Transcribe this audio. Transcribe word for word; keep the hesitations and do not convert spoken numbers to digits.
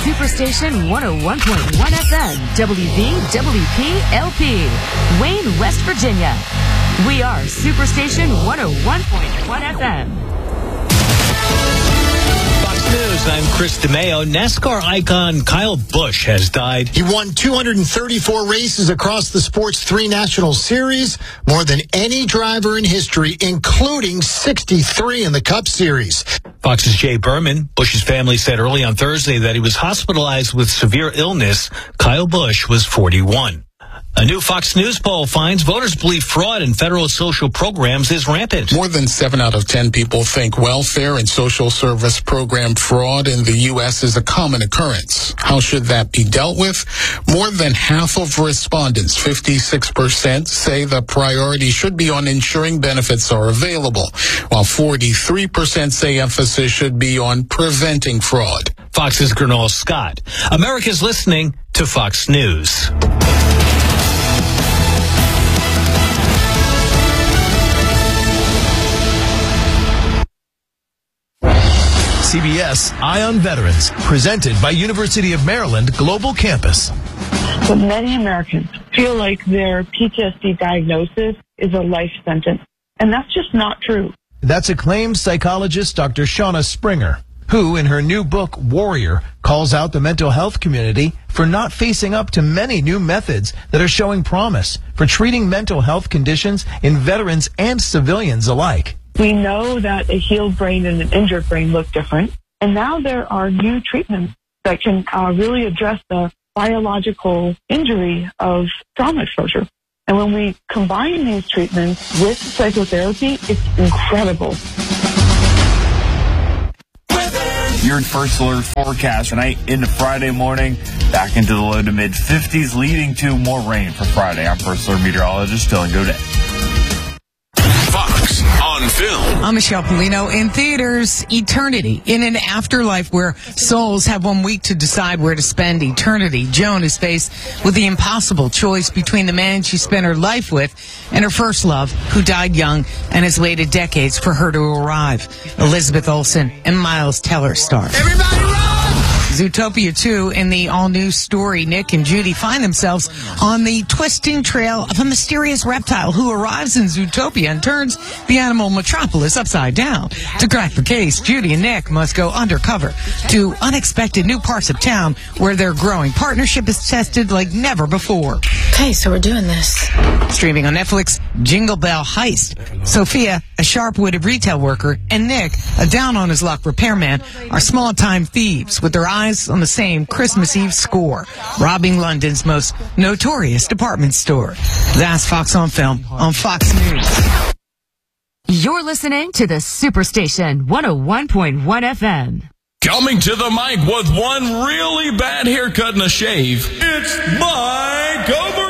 Superstation one oh one point one F M, W V W P L P, Wayne, West Virginia. We are Superstation one oh one point one F M. Fox News, I'm Chris DeMeo. NASCAR icon Kyle Busch has died. He won two hundred thirty-four races across the sport's three national series, more than any driver in history, including sixty-three in the Cup Series. Fox's Jay Berman. Busch's family said early on Thursday that he was hospitalized with severe illness. Kyle Busch was forty-one. A new Fox News poll finds voters believe fraud in federal social programs is rampant. More than seven out of ten people think welfare and social service program fraud in the U S is a common occurrence. How should that be dealt with? More than half of respondents, fifty-six percent, say the priority should be on ensuring benefits are available, while forty-three percent say emphasis should be on preventing fraud. Fox's Gernal Scott. America's listening to Fox News. C B S Eye on Veterans, presented by University of Maryland Global Campus. But many Americans feel like their P T S D diagnosis is a life sentence, and that's just not true. That's acclaimed psychologist Doctor Shauna Springer, who, in her new book, Warrior, calls out the mental health community for not facing up to many new methods that are showing promise for treating mental health conditions in veterans and civilians alike. We know that a healed brain and an injured brain look different, and now there are new treatments that can uh, really address the biological injury of trauma exposure. And when we combine these treatments with psychotherapy, it's incredible. Your first alert forecast tonight into Friday morning, back into the low to mid fifties, leading to more rain for Friday. I'm first alert meteorologist Dylan Godet. Fox on Film. I'm Michelle Polino. In theaters, Eternity. In an afterlife where souls have one week to decide where to spend eternity, Joan is faced with the impossible choice between the man she spent her life with and her first love, who died young and has waited decades for her to arrive. Elizabeth Olsen and Miles Teller star. Everybody run! Zootopia two, in the all-new story, Nick and Judy find themselves on the twisting trail of a mysterious reptile who arrives in Zootopia and turns the animal metropolis upside down. To crack the case, Judy and Nick must go undercover to unexpected new parts of town where their growing partnership is tested like never before. Okay, so we're doing this. Streaming on Netflix, Jingle Bell Heist. Sophia, a sharp-witted retail worker, and Nick, a down-on-his-luck repairman, are small-time thieves with their eyes on the same Christmas Eve score, robbing London's most notorious department store. That's Fox on Film on Fox News. You're listening to the Superstation one oh one point one F M. Coming to the mic with one really bad haircut and a shave, it's Mike Over.